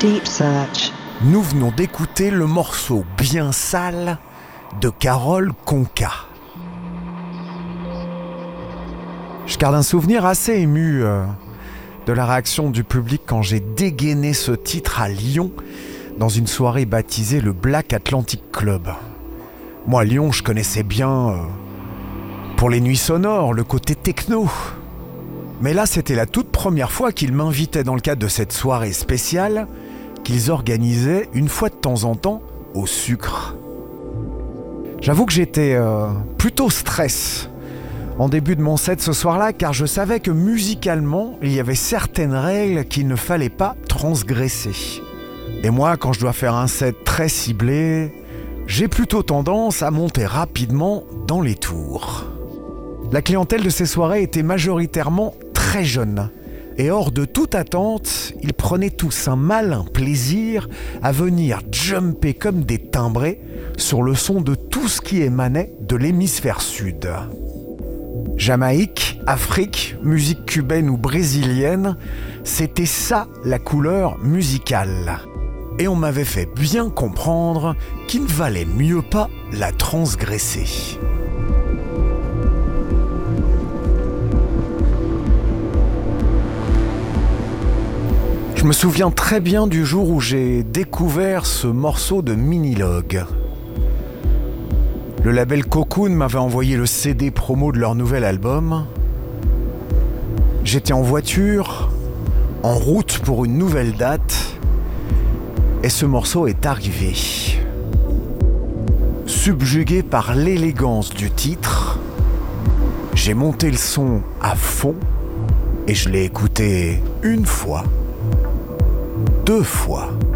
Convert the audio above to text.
Deep Search. Nous venons d'écouter le morceau Bien sale de Carole Conca. Je garde un souvenir assez ému de la réaction du public quand j'ai dégainé ce titre à Lyon dans une soirée baptisée le Black Atlantic Club. Moi, Lyon, je connaissais bien pour les nuits sonores, le côté techno. Mais là, c'était la toute première fois qu'ils m'invitaient dans le cadre de cette soirée spéciale qu'ils organisaient une fois de temps en temps au Sucre. J'avoue que j'étais plutôt stress en début de mon set ce soir-là, car je savais que musicalement, il y avait certaines règles qu'il ne fallait pas transgresser. Et moi, quand je dois faire un set très ciblé, j'ai plutôt tendance à monter rapidement dans les tours. La clientèle de ces soirées était majoritairement très jeune. Et hors de toute attente, ils prenaient tous un malin plaisir à venir jumper comme des timbrés sur le son de tout ce qui émanait de l'hémisphère sud. Jamaïque, Afrique, musique cubaine ou brésilienne, c'était ça la couleur musicale. Et on m'avait fait bien comprendre qu'il ne valait mieux pas la transgresser. Je me souviens très bien du jour où j'ai découvert ce morceau de Minilogue. Le label Cocoon m'avait envoyé le CD promo de leur nouvel album. J'étais en voiture, en route pour une nouvelle date, et ce morceau est arrivé. Subjugué par l'élégance du titre, j'ai monté le son à fond et je l'ai écouté une fois, 2 fois.